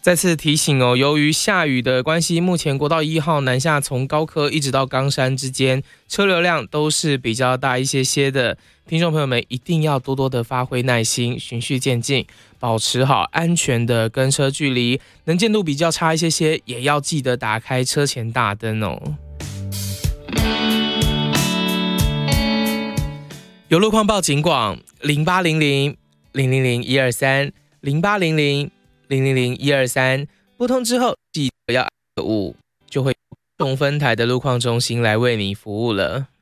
再次提醒哦，由于下雨的关系，目前国道1号南下从高科一直到冈山之间，车流量都是比较大一些的。听众朋友们一定要多多的发挥耐心，循序渐进，保持好安全的跟车距离。能见度比较差一些，也要记得打开车前大灯哦。有路况报警广0800-000-123，0800-000-123，拨通之后记得要按5，就会中分台的路况中心来为你服务了。